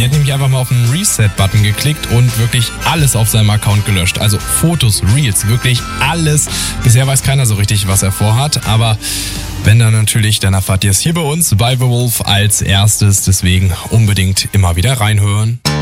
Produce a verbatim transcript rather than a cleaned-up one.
Er hat nämlich einfach mal auf den Reset-Button geklickt und wirklich alles auf seinem Account gelöscht. Also Fotos, Reels, wirklich alles. Bisher weiß keiner so richtig, was er vorhat, aber wenn dann natürlich, dann erfahrt ihr es hier bei uns bei The Wolf als erstes. Deswegen unbedingt immer wieder reinhören.